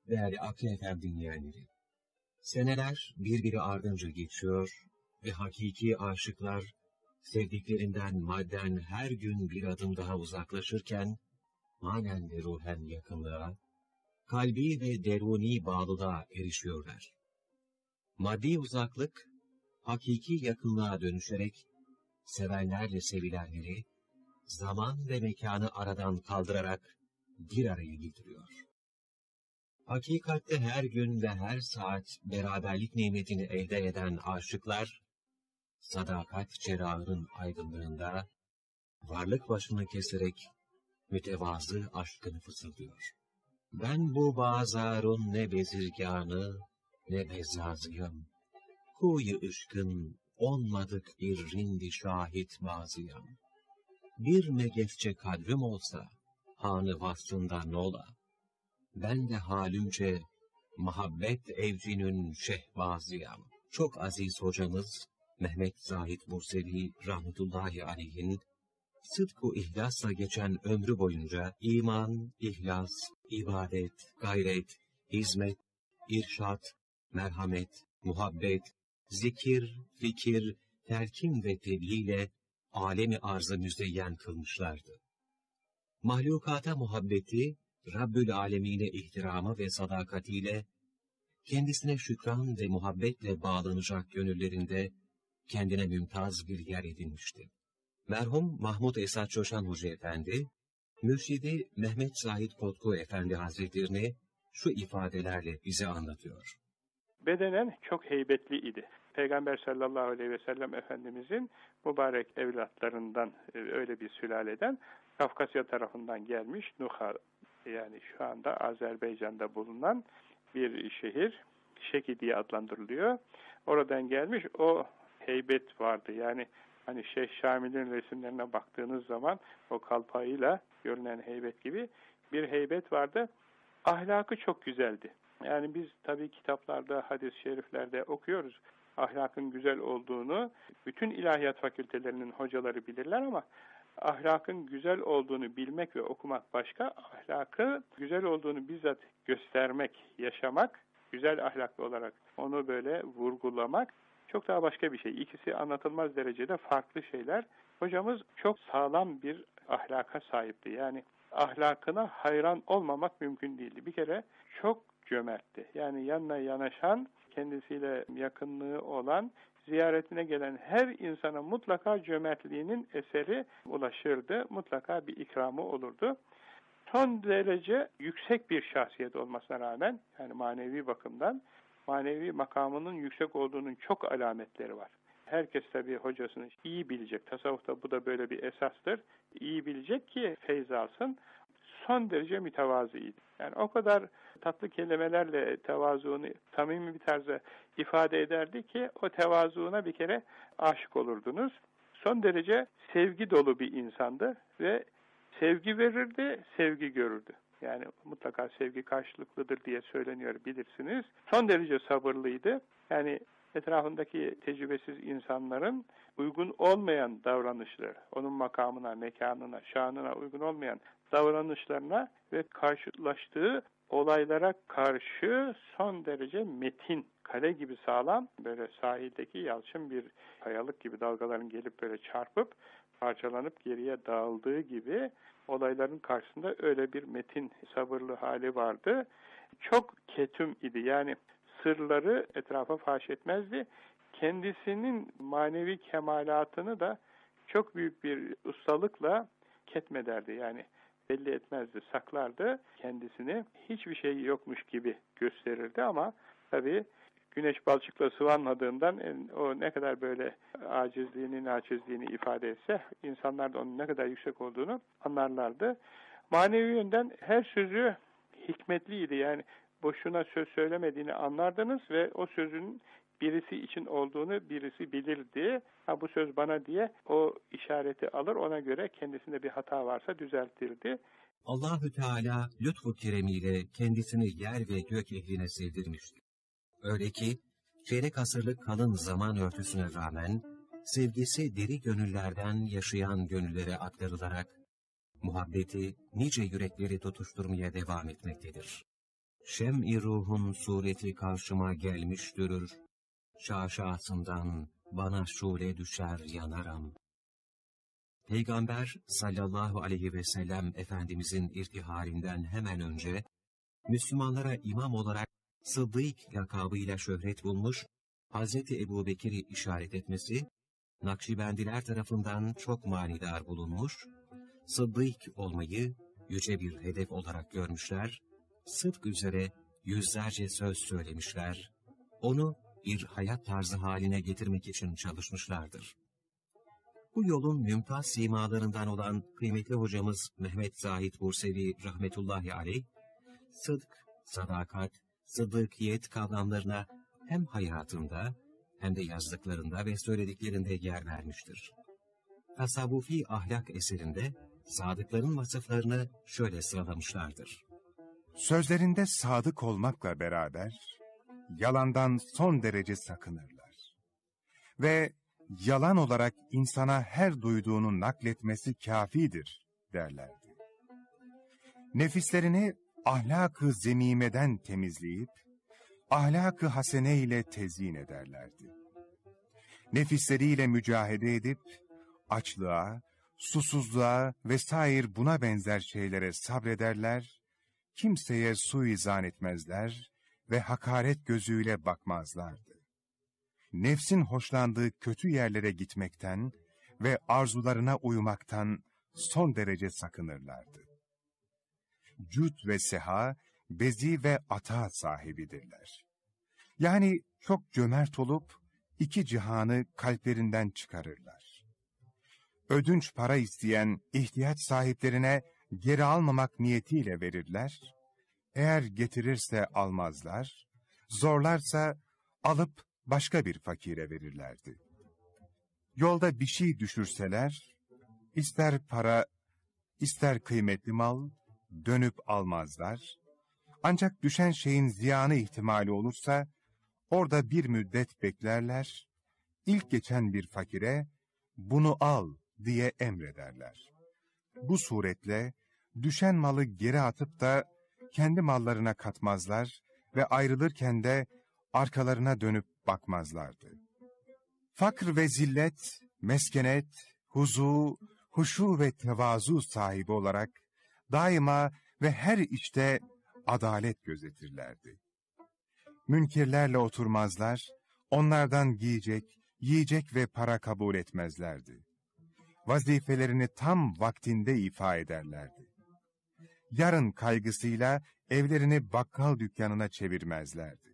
Değerli Aklı FM dinleyenleri, seneler birbiri ardınca geçiyor ve hakiki aşıklar sevdiklerinden madden her gün bir adım daha uzaklaşırken, manen ve ruhen yakınlığa, kalbi ve deruni bağlılığa erişiyorlar. Maddi uzaklık, hakiki yakınlığa dönüşerek, sevenlerle sevilenleri, zaman ve mekanı aradan kaldırarak bir araya getiriyor. Hakikatte her gün ve her saat beraberlik nimetini elde eden aşıklar, sadakat cerrahının aydınlığında varlık başını keserek mütevazı aşkını fısıldıyor. Ben bu bazarun ne bezirganı ne bezazıyım. Kuyu ışkın onmadık bir rindi şahit bazıyım. Bir megefçe kadrim olsa hanı vasfından ola. Ben de halümce muhabbet evcinin şehbazıyım. Çok aziz hocamız Mehmet Zahid Bursevi rahmetullahi aleyhin, sıdk-ı ihlasla geçen ömrü boyunca iman, ihlas, ibadet, gayret, hizmet, irşat, merhamet, muhabbet, zikir, fikir, telkin ve tebliğ ile alemi arzı müzeyyen kılmışlardı. Mahlukata muhabbeti, Rabbül Alemine ihtiramı ve sadakatiyle, kendisine şükran ve muhabbetle bağlanacak gönüllerinde kendine mümtaz bir yer edinmişti. Merhum Mahmud Esat Çoşan Hoca Efendi, Mürşidi Mehmet Zahid Kotku Efendi Hazretlerini şu ifadelerle bize anlatıyor. Bedenen çok heybetli idi. Peygamber sallallahu aleyhi ve sellem Efendimizin mübarek evlatlarından, öyle bir sülaleden, Kafkasya tarafından gelmiş Nuha, yani şu anda Azerbaycan'da bulunan bir şehir, Şeki diye adlandırılıyor. Oradan gelmiş, o heybet vardı. Yani hani Şeyh Şamil'in resimlerine baktığınız zaman o kalpağıyla görünen heybet gibi bir heybet vardı. Ahlakı çok güzeldi. Yani biz tabii kitaplarda, hadis-i şeriflerde okuyoruz. Ahlakın güzel olduğunu bütün ilahiyat fakültelerinin hocaları bilirler ama ahlakın güzel olduğunu bilmek ve okumak başka, ahlakı güzel olduğunu bizzat göstermek, yaşamak, güzel ahlaklı olarak onu böyle vurgulamak çok daha başka bir şey. İkisi anlatılmaz derecede farklı şeyler. Hocamız çok sağlam bir ahlaka sahipti. Yani ahlakına hayran olmamak mümkün değildi. Bir kere çok cömertti. Yani yanına yanaşan, kendisiyle yakınlığı olan, ziyaretine gelen her insana mutlaka cömertliğinin eseri ulaşırdı. Mutlaka bir ikramı olurdu. Son derece yüksek bir şahsiyet olmasına rağmen, yani manevi bakımdan, manevi makamının yüksek olduğunun çok alametleri var. Herkes tabii hocasını iyi bilecek. Tasavvufta bu da böyle bir esastır. İyi bilecek ki feyz alsın. Son derece mütevazıydı. Yani o kadar tatlı kelimelerle tevazuunu samimi bir tarzda ifade ederdi ki o tevazuuna bir kere aşık olurdunuz. Son derece sevgi dolu bir insandı ve sevgi verirdi, sevgi görürdü. Yani mutlaka sevgi karşılıklıdır diye söyleniyor, bilirsiniz. Son derece sabırlıydı. Yani etrafındaki tecrübesiz insanların uygun olmayan davranışları, onun makamına, mekanına, şanına uygun olmayan davranışlarına ve karşılaştığı olaylara karşı son derece metin, kale gibi sağlam, böyle sahildeki yalçın bir kayalık gibi dalgaların gelip böyle çarpıp parçalanıp geriye dağıldığı gibi olayların karşısında öyle bir metin, sabırlı hali vardı. Çok ketüm idi. Yani sırları etrafa faş etmezdi. Kendisinin manevi kemalatını da çok büyük bir ustalıkla ketmederdi. Yani belli etmezdi, saklardı kendisini. Hiçbir şey yokmuş gibi gösterirdi ama tabii güneş balçıkla sıvanmadığından o ne kadar böyle acizliğini, naçizliğini ifade etse insanlar da onun ne kadar yüksek olduğunu anlarlardı. Manevi yönden her sözü hikmetliydi. Yani boşuna söz söylemediğini anlardınız ve o sözün birisi için olduğunu birisi bilirdi. Ha, bu söz bana diye o işareti alır, ona göre kendisinde bir hata varsa düzeltirdi. Allahü Teala lütfu keremiyle kendisini yer ve gök ehline sevdirmişti. Öyle ki çeyrek asırlık kalın zaman örtüsüne rağmen sevgisi diri gönüllerden yaşayan gönüllere aktarılarak muhabbeti nice yürekleri tutuşturmaya devam etmektedir. Şem-i ruhun sureti karşıma gelmiş durur. Şaşasından bana şule düşer yanarım. Peygamber sallallahu aleyhi ve sellem Efendimizin irtihalinden hemen önce, Müslümanlara imam olarak Sıddık lakabıyla şöhret bulmuş, Hazreti Ebubekir'i işaret etmesi, Nakşibendiler tarafından çok manidar bulunmuş, Sıddık olmayı yüce bir hedef olarak görmüşler, sıdk üzere yüzlerce söz söylemişler, onu bir hayat tarzı haline getirmek için çalışmışlardır. Bu yolun mümtaz simalarından olan kıymetli hocamız Mehmet Zahid Bursevi rahmetullahi aleyh, sıdk, sadakat, sıddıkiyet kavramlarına hem hayatında hem de yazdıklarında ve söylediklerinde yer vermiştir. Tasavvufi ahlak eserinde sadıkların vasıflarını şöyle sıralamışlardır. Sözlerinde sadık olmakla beraber yalandan son derece sakınırlar. Ve yalan olarak insana her duyduğunu nakletmesi kâfidir derlerdi. Nefislerini ahlak-ı zemimeden temizleyip, ahlak-ı hasene ile tezyin ederlerdi. Nefisleriyle mücahede edip, açlığa, susuzluğa vesaire buna benzer şeylere sabrederler, kimseye suizan etmezler ve hakaret gözüyle bakmazlardı. Nefsin hoşlandığı kötü yerlere gitmekten ve arzularına uymaktan son derece sakınırlardı. Cüd ve seha, bezi ve ata sahibidirler. Yani çok cömert olup iki cihanı kalplerinden çıkarırlar. Ödünç para isteyen ihtiyaç sahiplerine geri almamak niyetiyle verirler, eğer getirirse almazlar, zorlarsa alıp başka bir fakire verirlerdi. Yolda bir şey düşürseler, ister para, ister kıymetli mal, dönüp almazlar. Ancak düşen şeyin ziyanı ihtimali olursa, orada bir müddet beklerler, ilk geçen bir fakire, bunu al diye emrederler. Bu suretle, düşen malı geri atıp da kendi mallarına katmazlar ve ayrılırken de arkalarına dönüp bakmazlardı. Fakr ve zillet, meskenet, huzu, huşu ve tevazu sahibi olarak daima ve her işte adalet gözetirlerdi. Münkirlerle oturmazlar, onlardan giyecek, yiyecek ve para kabul etmezlerdi. Vazifelerini tam vaktinde ifa ederlerdi. Yarın kaygısıyla evlerini bakkal dükkanına çevirmezlerdi.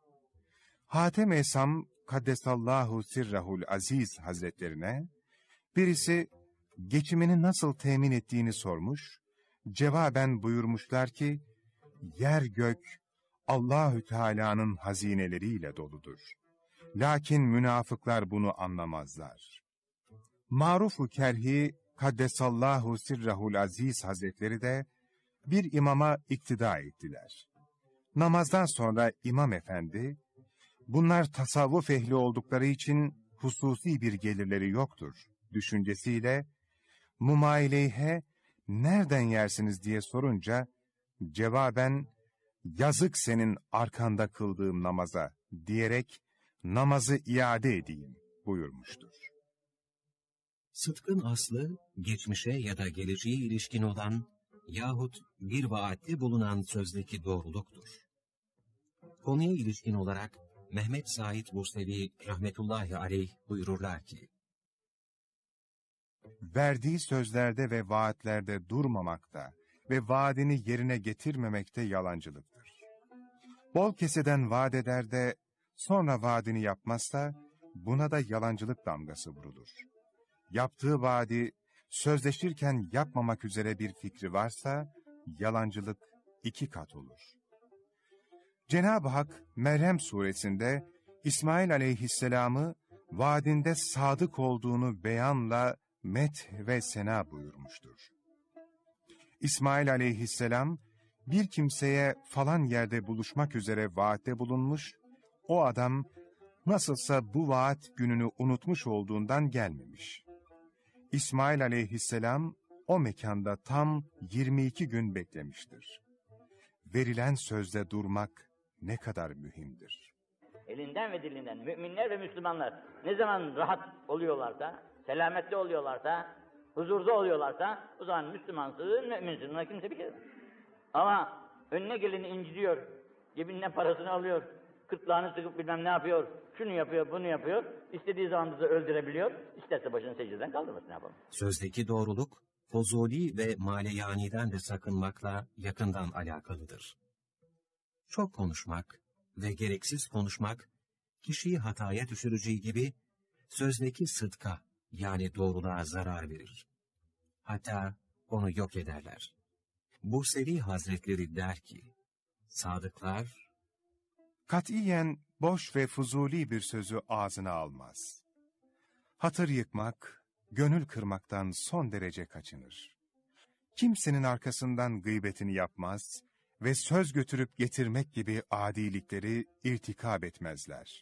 Hatem Esam Kaddesallahu Sirrahul Aziz Hazretlerine birisi geçimini nasıl temin ettiğini sormuş, cevaben buyurmuşlar ki, yer gök Allahü Teala'nın hazineleriyle doludur. Lakin münafıklar bunu anlamazlar. Maruf-u Kerhi Kaddesallahu Sirrahul Aziz Hazretleri de bir imama iktida ettiler. Namazdan sonra imam efendi, bunlar tasavvuf ehli oldukları için hususi bir gelirleri yoktur düşüncesiyle, mumaileyhe nereden yersiniz diye sorunca, cevaben yazık senin arkanda kıldığım namaza diyerek namazı iade edeyim buyurmuştur. Sıdkın aslı, geçmişe ya da geleceğe ilişkin olan yahut bir vaatte bulunan sözdeki doğruluktur. Konuya ilişkin olarak Mehmet Said Bursevi rahmetullahi aleyh buyururlar ki, verdiği sözlerde ve vaatlerde durmamakta ve vaadini yerine getirmemekte yalancılıktır. Bol keseden vaat eder de sonra vaadini yapmazsa buna da yalancılık damgası vurulur. Yaptığı vaadi sözleşirken yapmamak üzere bir fikri varsa yalancılık 2 kat olur. Cenab-ı Hak Meryem suresinde İsmail aleyhisselamı vaadinde sadık olduğunu beyanla met ve sena buyurmuştur. İsmail aleyhisselam bir kimseye falan yerde buluşmak üzere vaatte bulunmuş, o adam nasılsa bu vaat gününü unutmuş olduğundan gelmemiş. İsmail aleyhisselam o mekanda tam 22 gün beklemiştir. verilen sözde durmak ne kadar mühimdir. Elinden ve dilinden müminler ve Müslümanlar ne zaman rahat oluyorlarsa, selametli oluyorlarsa, huzurda oluyorlarsa o zaman Müslümansın, müminsin. Buna kimse bir şey demez. Ama önüne geleni incitiyor, cebinden parasını alıyor, kırtlağını sıkıp bilmem ne yapıyor, şunu yapıyor, bunu yapıyor, istediği zaman bizi öldürebiliyor, isterse başını secdeden kaldırmasın, ne yapalım. Sözdeki doğruluk, fuzuli ve maleyaniden de sakınmakla yakından alakalıdır. Çok konuşmak ve gereksiz konuşmak, kişiyi hataya düşüreceği gibi, sözdeki sıdka yani doğruluğa zarar verir. Hatta onu yok ederler. Bursevi Hazretleri der ki, sadıklar, Katiyen boş ve fuzuli bir sözü ağzına almaz. Hatır yıkmak, gönül kırmaktan son derece kaçınır. Kimsenin arkasından gıybetini yapmaz ve söz götürüp getirmek gibi adilikleri irtikab etmezler.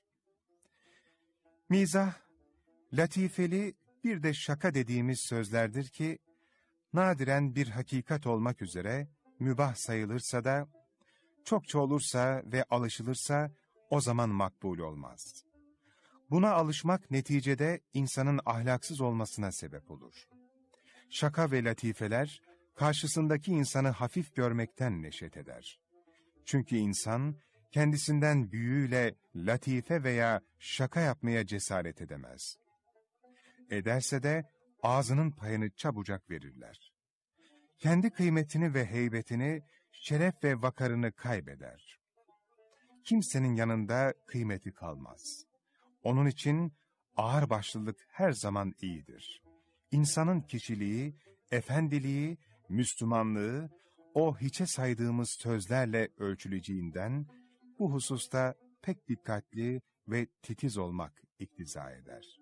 Mizah, latifeli bir de şaka dediğimiz sözlerdir ki, nadiren bir hakikat olmak üzere mübah sayılırsa da, çokça olursa ve alışılırsa o zaman makbul olmaz. Buna alışmak neticede insanın ahlaksız olmasına sebep olur. Şaka ve latifeler, karşısındaki insanı hafif görmekten neşet eder. Çünkü insan, kendisinden büyüğüyle latife veya şaka yapmaya cesaret edemez. Ederse de ağzının payını çabucak verirler. Kendi kıymetini ve heybetini, şeref ve vakarını kaybeder. Kimsenin yanında kıymeti kalmaz. Onun için ağırbaşlılık her zaman iyidir. İnsanın kişiliği, efendiliği, Müslümanlığı, o hiçe saydığımız sözlerle ölçüleceğinden, bu hususta pek dikkatli ve titiz olmak iktiza eder.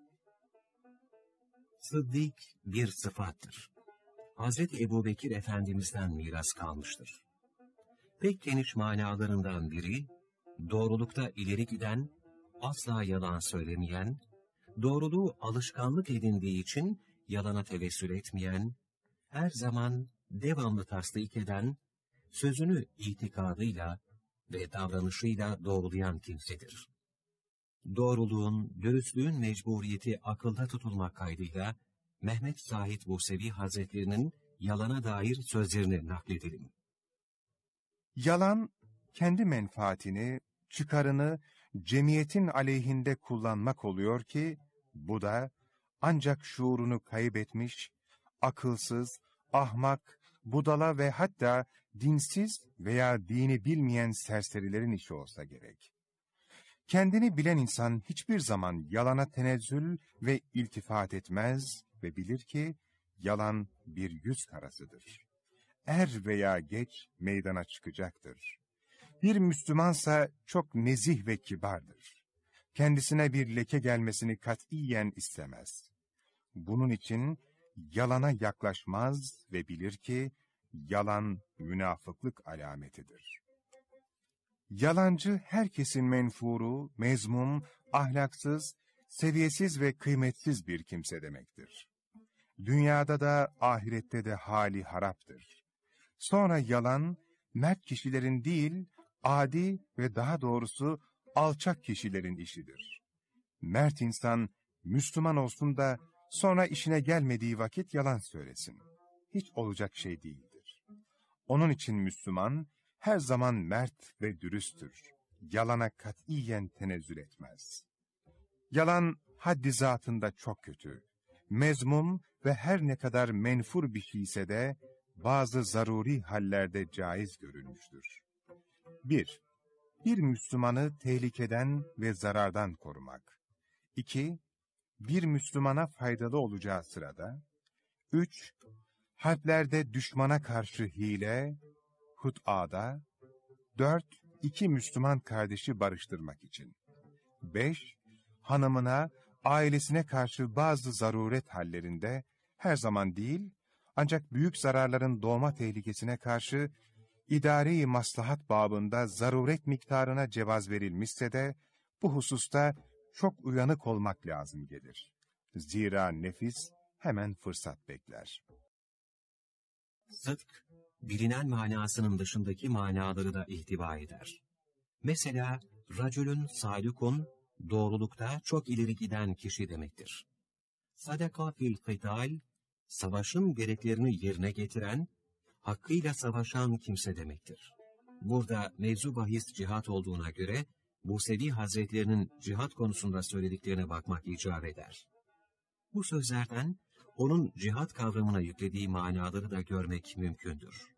sıddık bir sıfattır. Hazreti Ebubekir Efendimiz'den miras kalmıştır. Pek geniş manalarından biri, doğrulukta ileri giden, asla yalan söylemeyen, doğruluğu alışkanlık edindiği için yalana tevessül etmeyen, her zaman devamlı tasdik eden, sözünü itikadıyla ve davranışıyla doğrulayan kimsedir. Doğruluğun, dürüstlüğün mecburiyeti akılda tutulmak kaydıyla, Mehmet Zahid Bursevi Hazretlerinin yalana dair sözlerini nakledelim. Yalan, kendi menfaatini, çıkarını cemiyetin aleyhinde kullanmak oluyor ki, bu da ancak şuurunu kaybetmiş, akılsız, ahmak, budala ve hatta dinsiz veya dini bilmeyen serserilerin işi olsa gerek. Kendini bilen insan hiçbir zaman yalana tenezzül ve iltifat etmez ve bilir ki yalan bir yüz karasıdır. Er veya geç meydana çıkacaktır. Bir Müslümansa çok nezih ve kibardır. Kendisine bir leke gelmesini katiyen istemez. Bunun için yalana yaklaşmaz ve bilir ki yalan münafıklık alametidir. Yalancı herkesin menfuru, mezmum, ahlaksız, seviyesiz ve kıymetsiz bir kimse demektir. Dünyada da ahirette de hali haraptır. Sonra yalan, mert kişilerin değil, adi ve daha doğrusu alçak kişilerin işidir. Mert insan, Müslüman olsun da sonra işine gelmediği vakit yalan söylesin. Hiç olacak şey değildir. Onun için Müslüman, her zaman mert ve dürüsttür. Yalana katiyen tenezzül etmez. Yalan haddi zatında çok kötü. Mezmum ve her ne kadar menfur bir şeyse de bazı zaruri hallerde caiz görülmüştür. 1. Bir Müslümanı tehlikeden ve zarardan korumak. 2. Bir Müslümana faydalı olacağı sırada. 3. Harplerde düşmana karşı hile, hut'ada. 4. İki Müslüman kardeşi barıştırmak için. 5. Hanımına, ailesine karşı bazı zaruret hallerinde, her zaman değil, ancak büyük zararların doğma tehlikesine karşı, idare-i maslahat babında zaruret miktarına cevaz verilmişse de, bu hususta çok uyanık olmak lazım gelir. Zira nefis hemen fırsat bekler. Sıdk, bilinen manasının dışındaki manaları da ihtiva eder. Mesela, racülün salikun, doğrulukta çok ileri giden kişi demektir. Sadaka fil kıtal, savaşın gereklerini yerine getiren, hakkıyla savaşan kimse demektir. Burada mevzu bahis cihat olduğuna göre, Musevi Hazretlerinin cihat konusunda söylediklerine bakmak icap eder. Bu sözlerden, onun cihat kavramına yüklediği manaları da görmek mümkündür.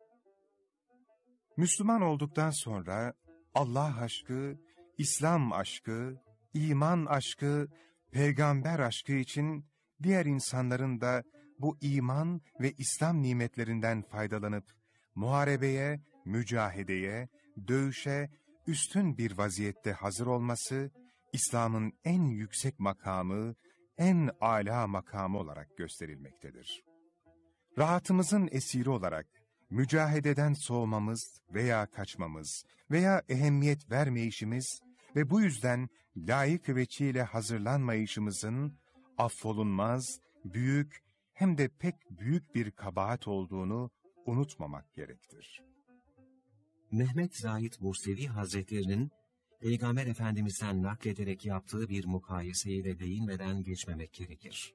Müslüman olduktan sonra Allah aşkı, İslam aşkı, iman aşkı, peygamber aşkı için diğer insanların da bu iman ve İslam nimetlerinden faydalanıp muharebeye, mücahedeye, dövüşe üstün bir vaziyette hazır olması, İslam'ın en yüksek makamı, en âlâ makamı olarak gösterilmektedir. Rahatımızın esiri olarak mücahededen soğumamız veya kaçmamız veya ehemmiyet vermeyişimiz ve bu yüzden layık veçiyle hazırlanmayışımızın affolunmaz, büyük hem de pek büyük bir kabahat olduğunu unutmamak gerektir. Mehmet Zahid Bursevi Hazretlerinin Peygamber Efendimiz'den naklederek yaptığı bir mukayeseyle değinmeden geçmemek gerekir.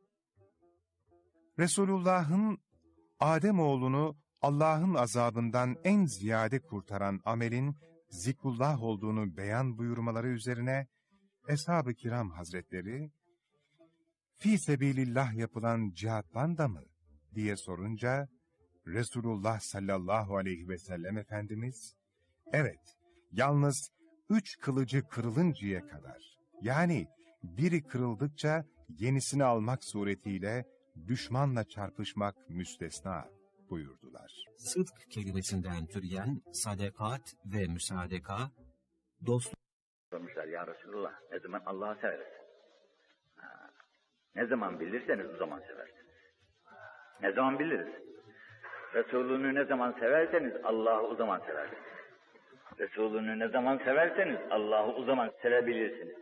Resulullah'ın Ademoğlunu Allah'ın azabından en ziyade kurtaran amelin zikrullah olduğunu beyan buyurmaları üzerine Eshab-ı Kiram Hazretleri, "Fî sebilillah yapılan cihattan da mı?" diye sorunca, Resulullah sallallahu aleyhi ve sellem Efendimiz, "Evet, yalnız 3 kılıcı kırılıncaya kadar, yani biri kırıldıkça yenisini almak suretiyle düşmanla çarpışmak müstesna," buyurdular. Sıdk kelimesinden türeyen sadekat ve müsaadeka, dostluk. Sormuşlar, ya Resulullah, ne zaman Allah'ı severiz? Ne zaman bilirseniz o zaman seversiniz. Ne zaman biliriz? Resulünü ne zaman severseniz Allah'ı o zaman seversiniz. Resulünü ne zaman severseniz Allah'ı o zaman sevebilirsiniz.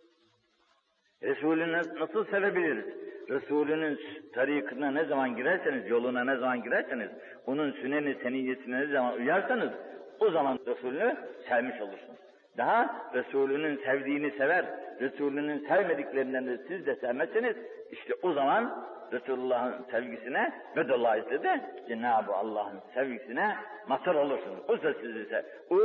Resulünü nasıl sevebiliriz? Resulünün tarikına ne zaman girerseniz, yoluna ne zaman girerseniz, onun süneni seniyyesine ne zaman uyarsanız, o zaman Resulünü sevmiş olursunuz. Daha Resulünün sevdiğini sever, Resulünün sevmediklerinden de siz de sevmezseniz, işte o zaman Resulullah'ın sevgisine ve dolayısıyla da Cenab-ı Allah'ın sevgisine mazhar olursunuz. O da sizi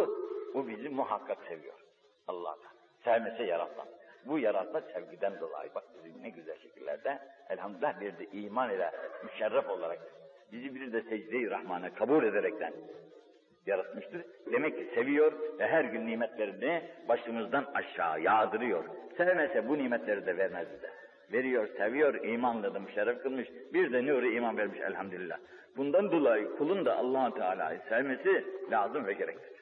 o bizi muhakkak seviyor. Allah'tan. Sevmese yaratmaz. Bu yaratma sevgiden dolayı. Bak bizi ne güzel şekillerde elhamdülillah bir de iman ile müşerref olarak bizi bir de secde-i rahmana kabul ederekten yaratmıştır. Demek ki seviyor ve her gün nimetlerini başımızdan aşağı yağdırıyor. Sevmese bu nimetleri de vermez bize. Veriyor, seviyor, imanla da müşerref kılmış. Bir de nuru iman vermiş elhamdülillah. Bundan dolayı kulun da Allah-u Teala'yı sevmesi lazım ve gereklidir.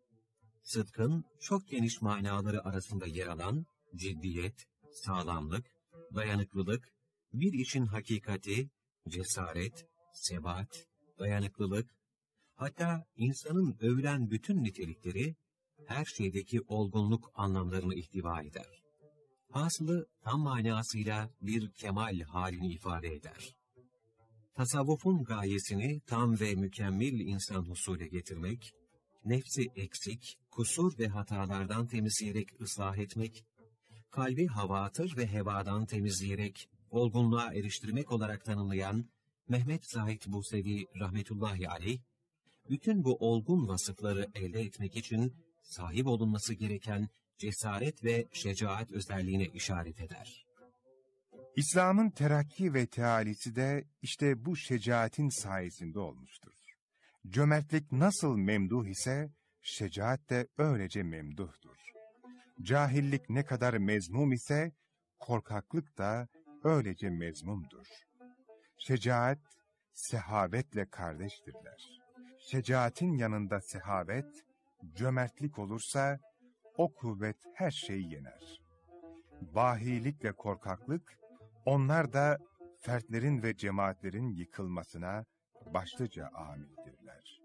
Sıdkın çok geniş manaları arasında yer alan ciddiyet, sağlamlık, dayanıklılık, bir işin hakikati, cesaret, sebat, dayanıklılık, hatta insanın övülen bütün nitelikleri, her şeydeki olgunluk anlamlarını ihtiva eder. Hasılı tam manasıyla bir kemal halini ifade eder. Tasavvufun gayesini tam ve mükemmel insan husule getirmek, nefsi eksik, kusur ve hatalardan temizleyerek ıslah etmek, kalbi havatır ve hevadan temizleyerek olgunluğa eriştirmek olarak tanımlayan Mehmet Zahid Bursevi rahmetullahi aleyh, bütün bu olgun vasıfları elde etmek için sahip olunması gereken cesaret ve şecaat özelliğine işaret eder. İslam'ın terakki ve tealisi de işte bu şecaatin sayesinde olmuştur. Cömertlik nasıl memduh ise, şecaat de öylece memduhtur. Cahillik ne kadar mezmum ise, korkaklık da öylece mezmumdur. Şecaat, sehavetle kardeştirler. Şecaatin yanında sehavet, cömertlik olursa, o kuvvet her şeyi yener. Bahilikle korkaklık, onlar da fertlerin ve cemaatlerin yıkılmasına başlıca amildirler.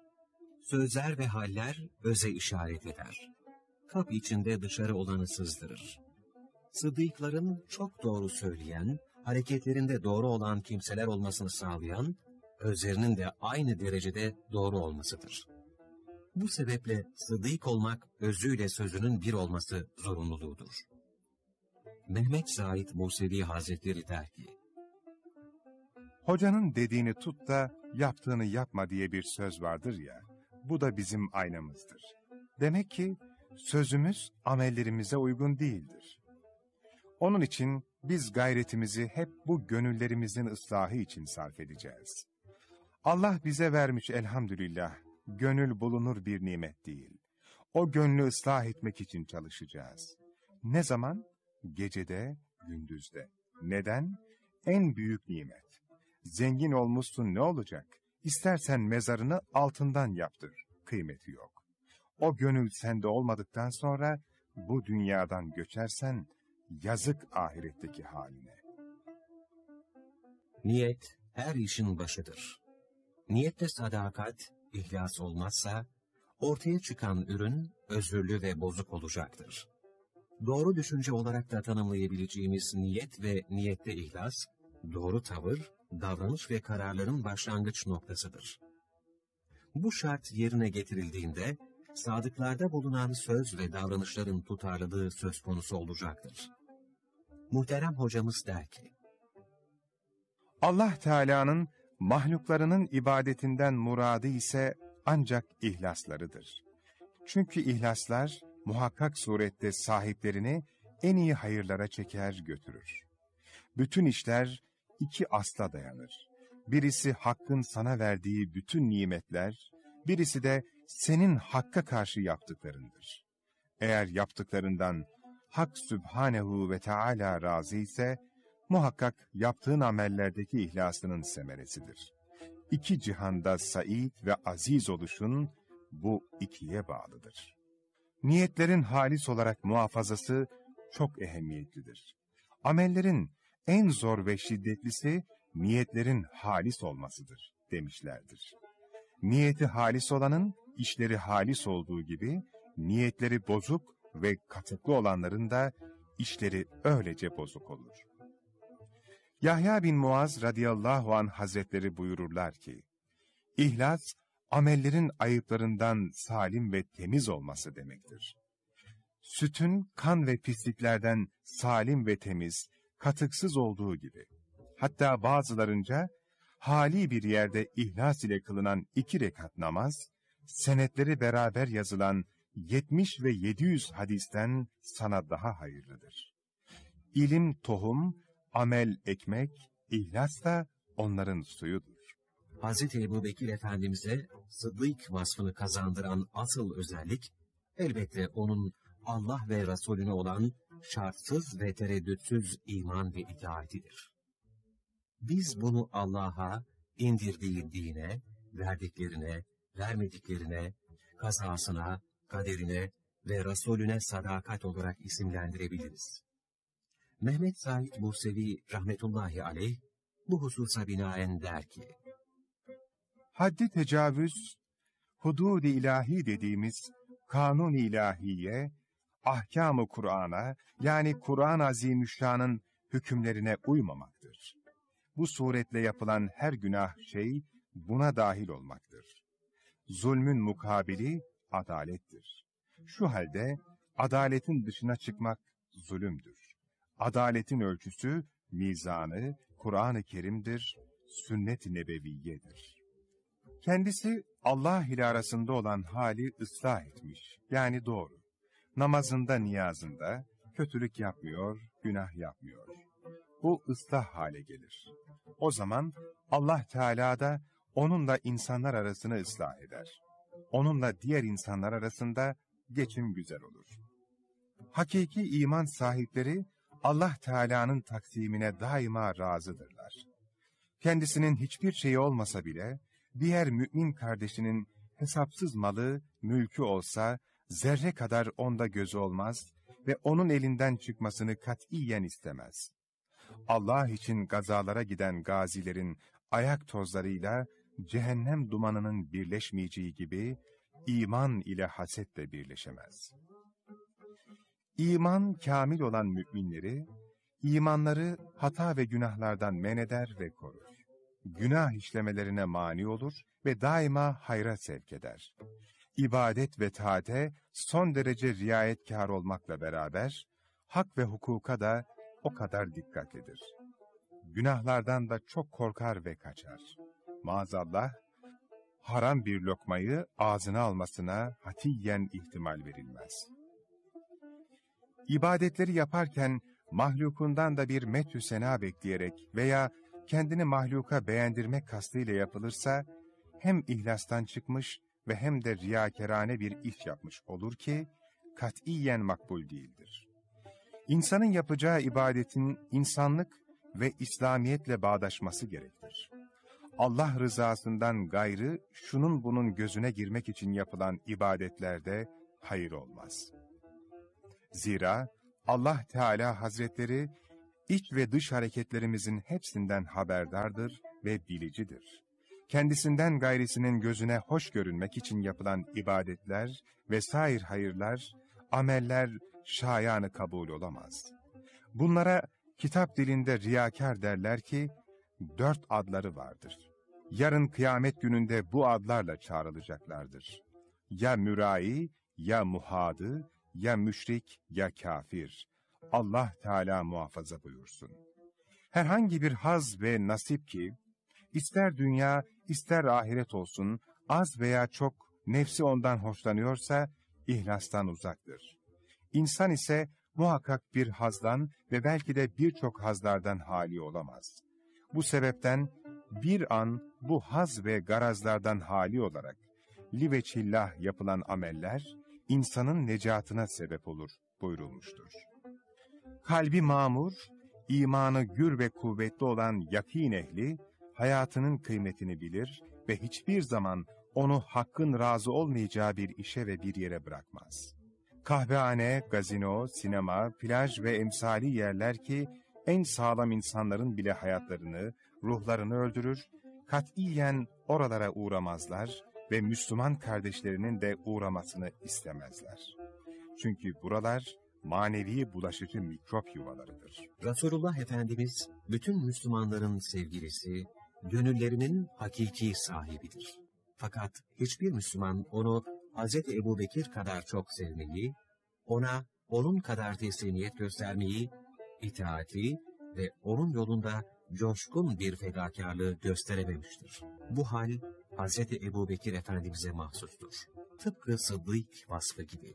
Sözler ve haller öze işaret eder. Kap içinde dışarı olanı sızdırır. Sıddıkların çok doğru söyleyen, hareketlerinde doğru olan kimseler olmasını sağlayan, özlerinin de aynı derecede doğru olmasıdır. Bu sebeple sıddık olmak özüyle sözünün bir olması zorunluluğudur. Mehmet Said Musevi Hazretleri der ki, Hocanın dediğini tut da yaptığını yapma diye bir söz vardır ya, bu da bizim aynamızdır. Demek ki sözümüz amellerimize uygun değildir. Onun için biz gayretimizi hep bu gönüllerimizin ıslahı için sarf edeceğiz. Allah bize vermiş elhamdülillah, gönül bulunur bir nimet değil. O gönlü ıslah etmek için çalışacağız. Ne zaman? Gecede, gündüzde. Neden? En büyük nimet. Zengin olmuşsun ne olacak? İstersen mezarını altından yaptır. Kıymeti yok. O gönül sende olmadıktan sonra bu dünyadan göçersen yazık ahiretteki haline. Niyet her işin başıdır. Niyette sadakat, ihlas olmazsa ortaya çıkan ürün özürlü ve bozuk olacaktır. Doğru düşünce olarak da tanımlayabileceğimiz niyet ve niyette ihlas, doğru tavır, davranış ve kararların başlangıç noktasıdır. Bu şart yerine getirildiğinde, sadıklarda bulunan söz ve davranışların tutarlılığı söz konusu olacaktır. Muhterem hocamız der ki, Allah Teala'nın mahluklarının ibadetinden muradı ise ancak ihlaslarıdır. Çünkü ihlaslar muhakkak surette sahiplerini en iyi hayırlara çeker götürür. Bütün işler iki asla dayanır. Birisi Hakk'ın sana verdiği bütün nimetler, birisi de senin Hakk'a karşı yaptıklarındır. Eğer yaptıklarından Hak Sübhanehu ve Teala razı ise, muhakkak yaptığın amellerdeki ihlasının semeresidir. İki cihanda said ve aziz oluşun bu ikiye bağlıdır. Niyetlerin halis olarak muhafazası çok ehemmiyetlidir. Amellerin en zor ve şiddetlisi niyetlerin halis olmasıdır demişlerdir. Niyeti halis olanın işleri halis olduğu gibi, niyetleri bozuk ve katıklı olanların da işleri öylece bozuk olur. Yahya bin Muaz radıyallahu anh hazretleri buyururlar ki, İhlas, amellerin ayıplarından salim ve temiz olması demektir. Sütün kan ve pisliklerden salim ve temiz, katıksız olduğu gibi, hatta bazılarınca hali bir yerde ihlas ile kılınan 2 rekat namaz, senetleri beraber yazılan 70 ve 700 hadisten sana daha hayırlıdır. İlim tohum, amel ekmek, ihlas da onların suyudur. Hz. Ebubekir Efendimiz'e sıddık vasfını kazandıran asıl özellik, elbette onun Allah ve Resulüne olan şartsız ve tereddütsüz iman ve itaatidir. Biz bunu Allah'a, indirdiği dine, verdiklerine, vermediklerine, kazasına, kaderine ve Resulüne sadakat olarak isimlendirebiliriz. Mehmet Said Musevi rahmetullahi aleyh bu hususa binaen der ki, Haddi tecavüz, hudud-i ilahi dediğimiz kanun-i ilahiye, ahkam-ı Kur'an'a yani Kur'an-ı Azimüşşan'ın hükümlerine uymamaktır. Bu suretle yapılan her günah şey buna dahil olmaktır. Zulmün mukabili adalettir. Şu halde adaletin dışına çıkmak zulümdür. Adaletin ölçüsü, mizanı, Kur'an-ı Kerim'dir, sünnet-i nebeviyedir. Kendisi Allah ile arasında olan hali ıslah etmiş, yani doğru. Namazında, niyazında kötülük yapmıyor, günah yapmıyor. Bu ıslah hale gelir. O zaman Allah Teala da onunla insanlar arasını ıslah eder. Onunla diğer insanlar arasında geçim güzel olur. Hakiki iman sahipleri Allah Teala'nın taksimine daima razıdırlar. Kendisinin hiçbir şeyi olmasa bile, diğer mümin kardeşinin hesapsız malı, mülkü olsa, zerre kadar onda gözü olmaz ve onun elinden çıkmasını katiyen istemez. Allah için gazalara giden gazilerin ayak tozlarıyla cehennem dumanının birleşmeyeceği gibi, iman ile haset de birleşemez. İman kamil olan müminleri, imanları hata ve günahlardan men eder ve korur. günah işlemelerine mani olur ve daima hayra sevk eder. İbadet ve taate son derece riayetkâr olmakla beraber, hak ve hukuka da o kadar dikkatlidir. Günahlardan da çok korkar ve kaçar. Maazallah, haram bir lokmayı ağzına almasına hatiyen ihtimal verilmez. İbadetleri yaparken mahlukundan da bir methü sena bekleyerek veya kendini mahluka beğendirmek kastıyla yapılırsa, hem ihlastan çıkmış ve hem de riyakârane bir iş yapmış olur ki, katiyen makbul değildir. İnsanın yapacağı ibadetin insanlık ve İslamiyetle bağdaşması gerektir. Allah rızasından gayrı şunun bunun gözüne girmek için yapılan ibadetlerde hayır olmaz. Zira Allah Teala Hazretleri iç ve dış hareketlerimizin hepsinden haberdardır ve bilicidir. Kendisinden gayrisinin gözüne hoş görünmek için yapılan ibadetler ve sair hayırlar, ameller şayanı kabul olamaz. Bunlara kitap dilinde riyakâr derler ki, 4 adları vardır. Yarın kıyamet gününde bu adlarla çağrılacaklardır. Ya mürai, ya muhadı, ya müşrik, ya kafir. Allah Teala muhafaza buyursun. Herhangi bir haz ve nasip ki, ister dünya, ister ahiret olsun, az veya çok nefsi ondan hoşlanıyorsa, ihlastan uzaktır. İnsan ise muhakkak bir hazdan ve belki de birçok hazlardan hali olamaz. Bu sebepten bir an bu haz ve garazlardan hali olarak liveçillah yapılan ameller insanın necatına sebep olur buyurulmuştur. Kalbi mamur, imanı gür ve kuvvetli olan yakîn ehli hayatının kıymetini bilir ve hiçbir zaman onu hakkın razı olmayacağı bir işe ve bir yere bırakmaz. Kahvehane, gazino, sinema, plaj ve emsali yerler ki en sağlam insanların bile hayatlarını, ruhlarını öldürür, katiyen oralara uğramazlar ve Müslüman kardeşlerinin de uğramasını istemezler. Çünkü buralar manevi bulaşıcı mikrop yuvalarıdır. Resulullah Efendimiz, bütün Müslümanların sevgilisi, gönüllerinin hakiki sahibidir. Fakat hiçbir Müslüman onu Hz. Ebubekir kadar çok sevmeyi, ona onun kadar teslimiyet göstermeyi, itaati ve onun yolunda coşkun bir fedakarlığı gösterememiştir. Bu hal Hz. Ebubekir Efendimiz'e mahsustur. Tıpkı Sıddık vasfı gibi.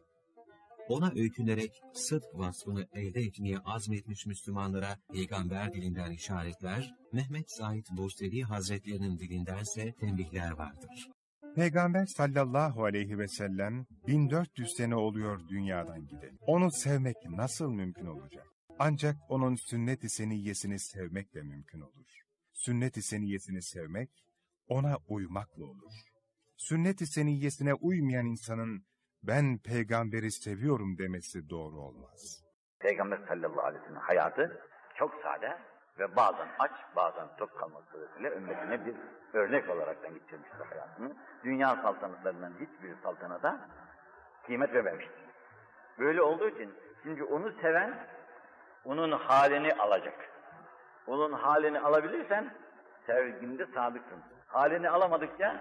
Ona öykünerek sıdk vasfını elde etmeye azmetmiş Müslümanlara peygamber dilinden işaretler, Mehmet Said Burseli Hazretlerinin dilindense tembihler vardır. Peygamber sallallahu aleyhi ve sellem 1400 sene oluyor dünyadan gideli. Onu sevmek nasıl mümkün olacak? Ancak onun sünnet-i seniyyesini sevmekle mümkün olur. Sünnet-i seniyyesini sevmek, ona uymakla olur. Sünnet-i seniyyesine uymayan insanın ben peygamberi seviyorum demesi doğru olmaz. Peygamber sallallahu aleyhi ve sellem hayatı çok sade ve bazen aç, bazen tok kalmak suretiyle ümmetine bir örnek olaraktan geçirmiştir hayatını. Dünya saltanatlarından hiçbir saltanata kıymet vermemiştir. Böyle olduğu için şimdi onu seven onun halini alacak. Onun halini alabilirsen sevginde sadıksın. Halini alamadıkça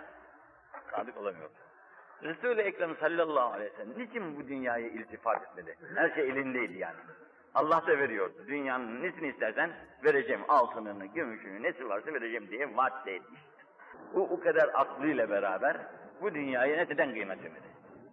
sadık olamıyorsun. Resul-i Ekrem sallallahu aleyhi ve sellem niçin bu dünyaya iltifat etmedi? Her şey elindeydi yani. Allah da veriyordu. Dünyanın nesini istersen vereceğim. Altınını, gümüşünü, nesi varsa vereceğim diye vaat etmiş. O kadar aklıyla beraber bu dünyaya neden kıymet vermedi?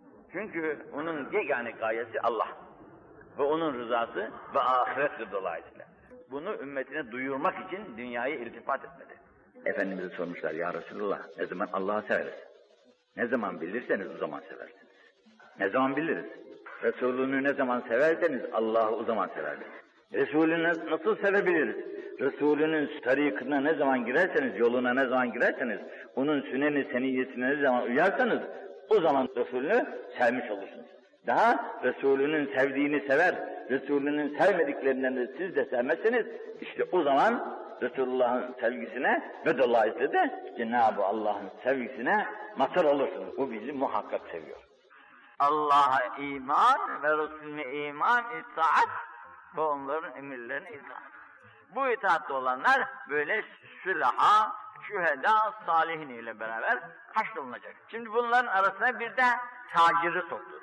Çünkü onun yegane gayesi Allah. Ve onun rızası ve ahirettir dolayısıyla. Bunu ümmetine duyurmak için dünyaya iltifat etmedi. Efendimiz'e sormuşlar, ya Resulullah ne zaman Allah'ı severiz? Ne zaman bilirseniz o zaman seversiniz. Ne zaman biliriz? Resulünü ne zaman severseniz Allah'ı o zaman seversiniz. Resulünü nasıl sevebiliriz? Resulünün tarikına ne zaman girerseniz, yoluna ne zaman girerseniz, onun süneni seniyyesine ne zaman uyarsanız, o zaman Resulünü sevmiş olursunuz. Daha Resulünün sevdiğini sever, Resulünün sevmediklerinden de siz de sevmezseniz, işte o zaman Resulullah'ın sevgisine ve dolayısıyla da Cenab-ı Allah'ın sevgisine mazhar olursunuz. O bizi muhakkak seviyor. Allah'a iman ve Resulüne iman, itaat ve onların emirlerine itaat. Bu itaatte olanlar böyle sülaha, şüheda, salihin ile beraber haşrolunacak. Şimdi bunların arasına bir de taciri soktu.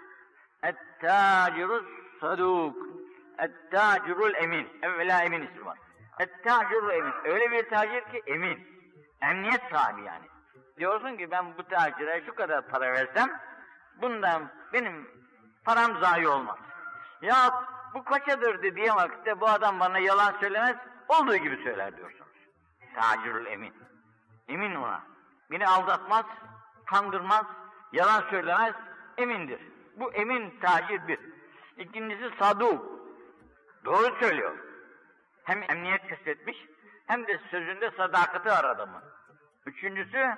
Et-tacirus saduk, et-tacirul emin. Evvela emin ismi var. Et-tacirul emin. Öyle bir tacir ki emin. Emniyet sahibi yani. Diyorsun ki ben bu tacire şu kadar para versem, bundan benim param zayi olmaz. Ya bu kaçadır dediğim vakitte bu adam bana yalan söylemez, olduğu gibi söyler diyorsunuz. Tacirul emin. Emin ona. Beni aldatmaz, kandırmaz, yalan söylemez, emindir. Bu emin tacir bir. İkincisi saduk. Doğru söylüyor. Hem emniyet kastetmiş, hem de sözünde sadakati var adamın. Üçüncüsü,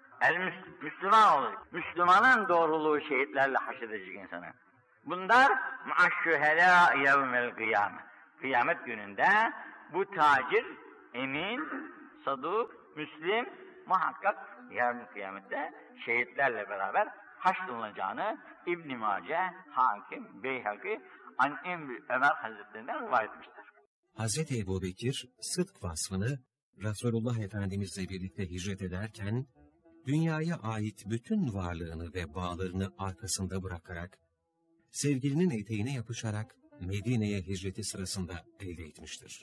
Müslüman olacak. Müslümanın doğruluğu şehitlerle haşredecek insanı. Bunlar ma'aşşühedâ yevmel kıyâme. Kıyamet gününde bu tacir, emin, saduk, müslim muhakkak yarın kıyamette şehitlerle beraber haşrolunacağını İbn-i Mace, Hakim, Beyhaki, An-Emr Ömer Hazretlerinden rivayet etmişler. Hazreti Ebubekir, sıdk vasfını Resulullah Efendimizle birlikte hicret ederken, dünyaya ait bütün varlığını ve bağlarını arkasında bırakarak, sevgilinin eteğine yapışarak Medine'ye hicreti sırasında elde etmiştir.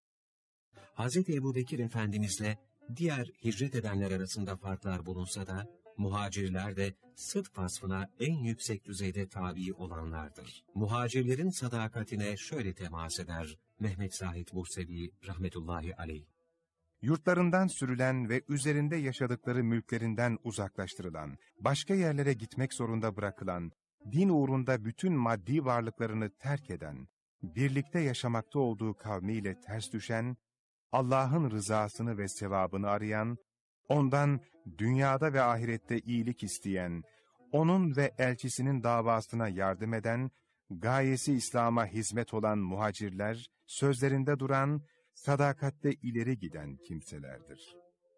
Hazreti Ebubekir Efendimizle diğer hicret edenler arasında farklar bulunsa da, muhacirler de sıdk vasfına en yüksek düzeyde tabi olanlardır. Muhacirlerin sadakatine şöyle temas eder Mehmet Zahid Bursevi rahmetullahi aleyh. Yurtlarından sürülen ve üzerinde yaşadıkları mülklerinden uzaklaştırılan, başka yerlere gitmek zorunda bırakılan, din uğrunda bütün maddi varlıklarını terk eden, birlikte yaşamakta olduğu kavmiyle ters düşen, Allah'ın rızasını ve sevabını arayan, ondan dünyada ve ahirette iyilik isteyen, onun ve elçisinin davasına yardım eden, gayesi İslam'a hizmet olan muhacirler, sözlerinde duran, sadakatte ileri giden kimselerdir.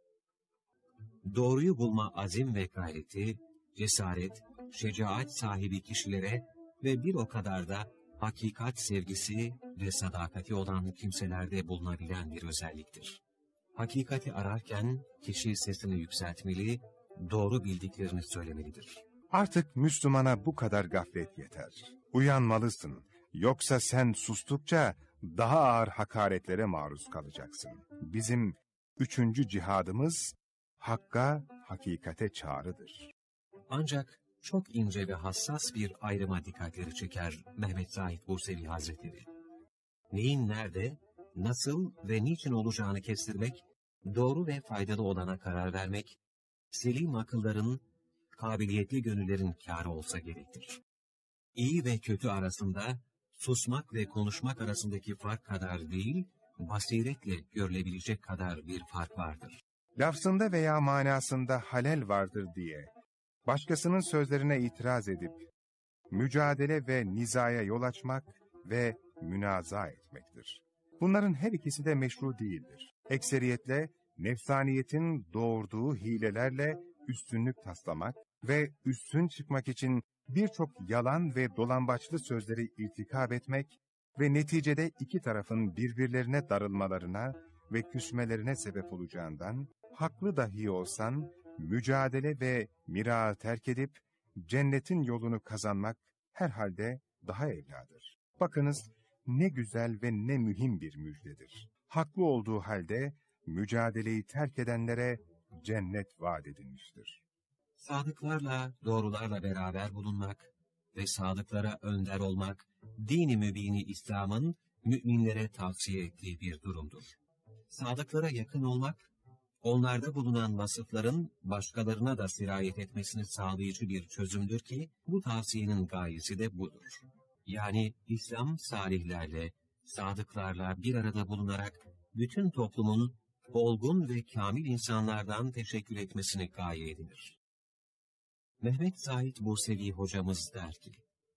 Doğruyu bulma azim ve gayreti, cesaret, şecaat sahibi kişilere ve bir o kadar da hakikat sevgisi ve sadakati olan kimselerde bulunabilen bir özelliktir. Hakikati ararken kişi sesini yükseltmeli, doğru bildiklerini söylemelidir. Artık Müslümana bu kadar gaflet yeter. Uyanmalısın. Yoksa sen sustukça daha ağır hakaretlere maruz kalacaksın. Bizim 3. cihadımız hakka, hakikate çağrıdır. Ancak çok ince ve hassas bir ayrıma dikkatleri çeker Mehmet Zahid Bursevi Hazretleri. Neyin nerede, nasıl ve niçin olacağını kestirmek, doğru ve faydalı olana karar vermek, selim akılların, kabiliyetli gönüllerin kârı olsa gerektir. İyi ve kötü arasında, susmak ve konuşmak arasındaki fark kadar değil, basiretle görülebilecek kadar bir fark vardır. Lafzında veya manasında halel vardır diye, başkasının sözlerine itiraz edip, mücadele ve nizaya yol açmak ve münaza etmektir. Bunların her ikisi de meşru değildir. Ekseriyetle, nefsaniyetin doğurduğu hilelerle üstünlük taslamak ve üstün çıkmak için birçok yalan ve dolambaçlı sözleri irtikab etmek ve neticede iki tarafın birbirlerine darılmalarına ve küsmelerine sebep olacağından, haklı dahi olsan, mücadele ve mirağı terk edip, cennetin yolunu kazanmak herhalde daha evladır. Bakınız, ne güzel ve ne mühim bir müjdedir. Haklı olduğu halde, mücadeleyi terk edenlere cennet vaat edilmiştir. Sadıklarla, doğrularla beraber bulunmak ve sadıklara önder olmak, din-i mübini İslam'ın müminlere tavsiye ettiği bir durumdur. Sadıklara yakın olmak, onlarda bulunan vasıfların başkalarına da sirayet etmesini sağlayıcı bir çözümdür ki, bu tavsiyenin gayesi de budur. Yani İslam salihlerle, sadıklarla bir arada bulunarak, bütün toplumun olgun ve kamil insanlardan teşekkür etmesini gaye edinir. Mehmet Zahid Bursevi hocamız der ki,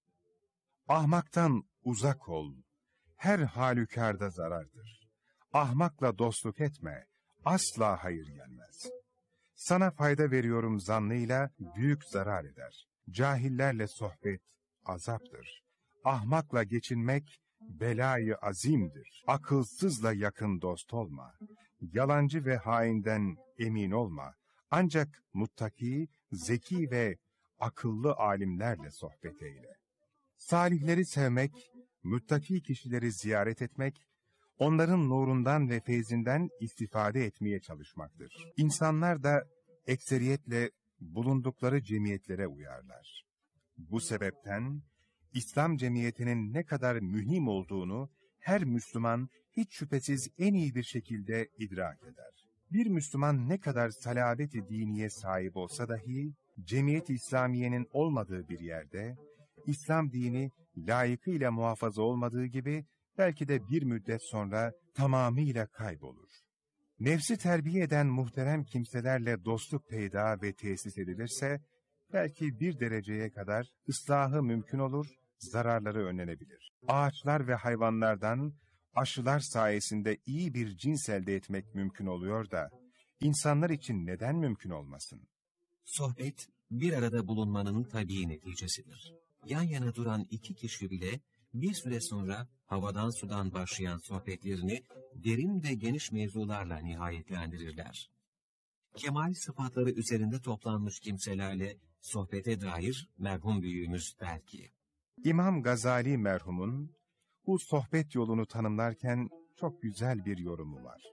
ahmaktan uzak ol, her halükarda zarardır. Ahmakla dostluk etme, asla hayır gelmez. Sana fayda veriyorum zannıyla büyük zarar eder. Cahillerle sohbet azaptır. Ahmakla geçinmek belayı azimdir. Akılsızla yakın dost olma. Yalancı ve hainden emin olma. Ancak muttaki, zeki ve akıllı alimlerle sohbet eyle. Salihleri sevmek, muttaki kişileri ziyaret etmek, onların nurundan ve feyzinden istifade etmeye çalışmaktır. İnsanlar da ekseriyetle bulundukları cemiyetlere uyarlar. Bu sebepten İslam cemiyetinin ne kadar mühim olduğunu her Müslüman hiç şüphesiz en iyi bir şekilde idrak eder. Bir Müslüman ne kadar salabet-i diniye sahip olsa dahi, cemiyet-i İslamiye'nin olmadığı bir yerde, İslam dini layıkıyla muhafaza olmadığı gibi, belki de bir müddet sonra tamamıyla kaybolur. Nefsi terbiye eden muhterem kimselerle dostluk peyda ve tesis edilirse, belki bir dereceye kadar ıslahı mümkün olur, zararları önlenebilir. Ağaçlar ve hayvanlardan aşılar sayesinde iyi bir cins elde etmek mümkün oluyor da, insanlar için neden mümkün olmasın? Sohbet, bir arada bulunmanın tabii neticesidir. Yan yana duran iki kişi bile, bir süre sonra havadan sudan başlayan sohbetlerini derin ve geniş mevzularla nihayetlendirirler. Kemal sıfatları üzerinde toplanmış kimselerle sohbete dair merhum büyüğümüz der ki, İmam Gazali merhumun bu sohbet yolunu tanımlarken çok güzel bir yorumu var.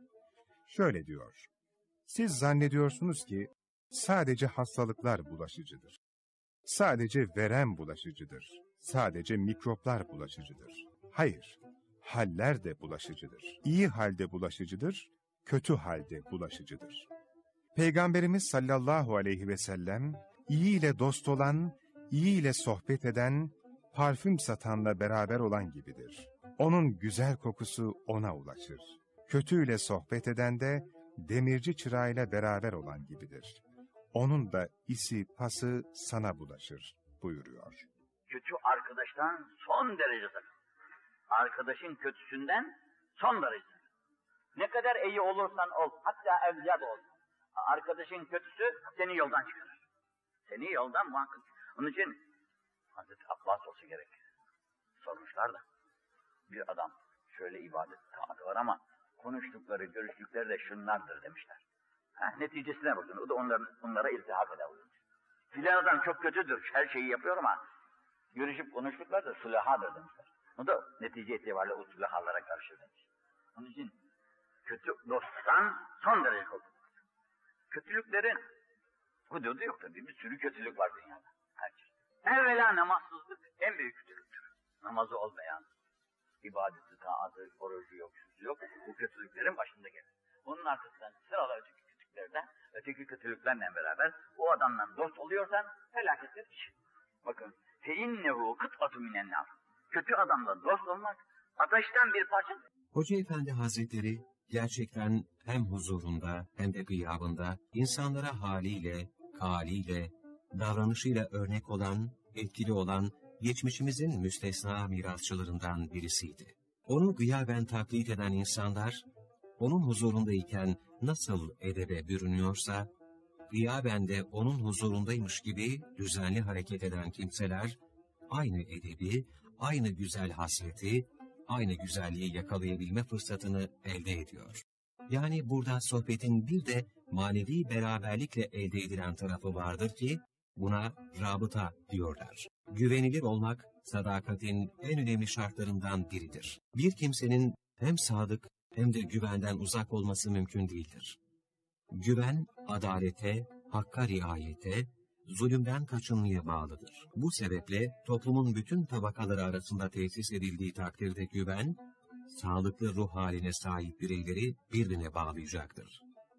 Şöyle diyor, siz zannediyorsunuz ki sadece hastalıklar bulaşıcıdır. Sadece verem bulaşıcıdır. Sadece mikroplar bulaşıcıdır. Hayır, haller de bulaşıcıdır. İyi halde bulaşıcıdır, kötü halde bulaşıcıdır. Peygamberimiz sallallahu aleyhi ve sellem, iyi ile dost olan, iyi ile sohbet eden, parfüm satanla beraber olan gibidir. Onun güzel kokusu ona ulaşır. Kötüyle sohbet eden de, demirci çırağıyla beraber olan gibidir. Onun da isi pası sana bulaşır buyuruyor. Kötü arkadaştan son derece sakın. Arkadaşın kötüsünden son derece sakın. Ne kadar iyi olursan ol, hatta evliya da ol. Arkadaşın kötüsü seni yoldan çıkarır. Seni yoldan muhakkak. Onun için Hazreti Abbas olsa gerek. Sormuşlar da. Bir adam şöyle ibadet taatı var ama konuştukları, görüştükleri de şunlardır demişler. Neticesine bakın. O da onlara iltihak eder. Filan adam çok kötüdür. Her şeyi yapıyor ama görüşüp konuştukları da sülahadır demişler. O da netice itibariyle o sülahalara karşı demiş. Onun için kötü dosttan son derece korkulur. Kötülüklerin hududu yok tabii. Bir sürü kötülük var dünyada. Herkes. Evvela namazsızlık en büyük kötülüktür. Namazı olmayan, ibadeti, taatı, orucu yok, şusu yok. Bu kötülüklerin başında gelir. Onun arkasından sıralar öteki kötülüklerden, öteki kötülüklerle beraber o adamla dost oluyorsan felakettir iş. Bakın. فَاِنَّهُ قِطْعَةُ مِنَ النَّارِ. Kötü adamla dost olmak ateşten bir parça. Hoca Efendi Hazretleri gerçekten hem huzurunda hem de gıyabında insanlara haliyle, kaliyle, davranışıyla örnek olan, etkili olan geçmişimizin müstesna mirasçılarından birisiydi. Onu gıyaben taklit eden insanlar, onun huzurundayken nasıl edebe bürünüyorsa, gıyaben de onun huzurundaymış gibi düzenli hareket eden kimseler, aynı edebi, aynı güzel hasreti, aynı güzelliği yakalayabilme fırsatını elde ediyor. Yani burada sohbetin bir de manevi beraberlikle elde edilen tarafı vardır ki, buna rabıta diyorlar. Güvenilir olmak, sadakatin en önemli şartlarından biridir. Bir kimsenin hem sadık hem de güvenden uzak olması mümkün değildir. Güven, adalete, hakka riayete, zulümden kaçınmaya bağlıdır. Bu sebeple toplumun bütün tabakaları arasında tesis edildiği takdirde güven, sağlıklı ruh haline sahip bireyleri birbirine bağlayacaktır.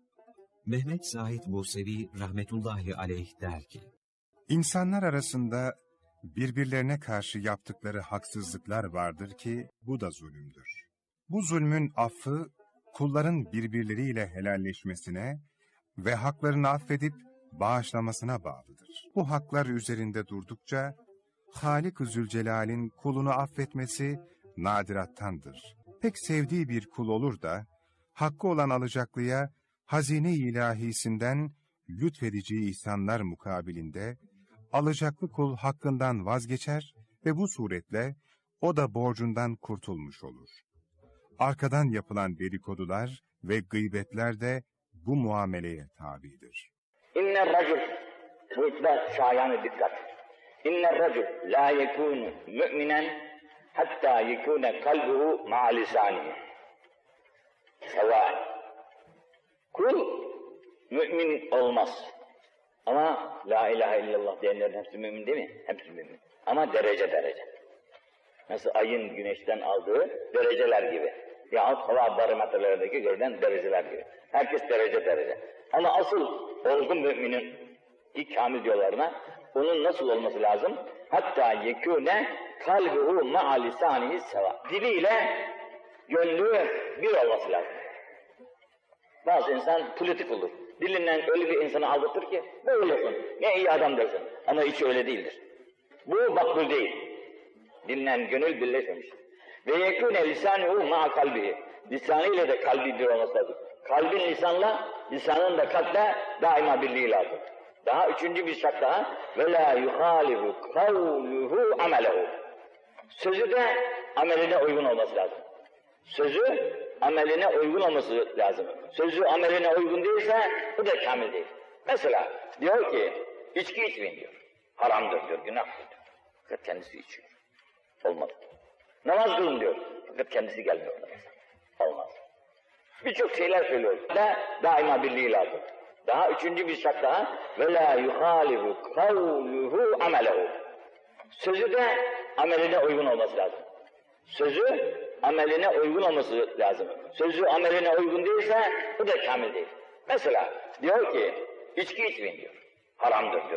Mehmet Zahid Musevi rahmetullahi aleyh der ki, İnsanlar arasında birbirlerine karşı yaptıkları haksızlıklar vardır ki bu da zulümdür. Bu zulmün affı kulların birbirleriyle helalleşmesine ve haklarını affedip bağışlamasına bağlıdır. Bu haklar üzerinde durdukça Halik-ı Zülcelal'in kulunu affetmesi nadirattandır. Pek sevdiği bir kul olur da hakkı olan alacaklıya hazine-i ilahisinden lütfedeceği ihsanlar mukabilinde alacaklı kul hakkından vazgeçer ve bu suretle o da borcundan kurtulmuş olur. Arkadan yapılan dedikodular ve gıybetler de bu muameleye tabidir. İnner racul, burada şayanı dikkat. İnner racul la yekunu mü'minen hatta yekune kalbuhu ma'a lisanihi. Sevâ. Kul mümin olmaz. Ama la ilahe illallah diyenlerin hepsi mümin değil mi? Hepsi mümin. Ama derece derece. Nasıl ayın güneşten aldığı dereceler gibi. Yahut hava barometrelerdeki görülen dereceler gibi. Herkes derece derece. Ama asıl olgun müminin ilk kamil yollarına onun nasıl olması lazım? Hatta yekûne kalbuhu ma'a lisanihi seva. Diliyle gönlü bir olması lazım. Bazı insan politik olur. Dilinden öyle bir insanı aldatır ki böylesin, ne iyi adam dersin. Ama hiç öyle değildir. Bu makbul değil. Dilinden gönül birleşmemiş. Ve yekûne lisânuhu ma'a kalbihi. Lisanıyla da kalbi bir olması lazım. Kalbin lisanla, lisanın da kalple daima birliği lazım. Daha üçüncü bir şart daha. Ve la yuhâlihu kavluhu amelehu. Sözü de ameline uygun olması lazım. Sözü ameline uygun olması lazım. Sözü ameline uygun değilse bu da kamil değil. Mesela diyor ki içki içmeyin diyor. Haramdır diyor, günahtır diyor. Fakat kendisi içiyor. Olmadı. Namaz kılın diyor. Fakat kendisi gelmiyor namaza. Olmaz. Birçok şeyler söylüyor. Daima birliği lazım. Daha üçüncü bir şart daha. Ve la yuhâlihu kavluhu amelehu. Sözü de ameline uygun olması lazım. Sözü ameline uygun olması lazım. Sözü ameline uygun değilse bu da kamil değil. Mesela diyor ki içki içmeyin diyor. Haramdır diyor.